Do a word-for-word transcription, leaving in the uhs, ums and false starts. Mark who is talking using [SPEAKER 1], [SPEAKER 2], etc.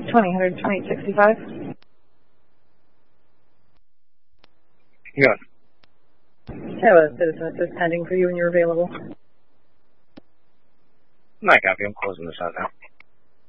[SPEAKER 1] twenty, one twenty, sixty-five.
[SPEAKER 2] Yeah.
[SPEAKER 1] I have a citizen assist pending for you when you're available.
[SPEAKER 2] My copy. I'm closing this out now.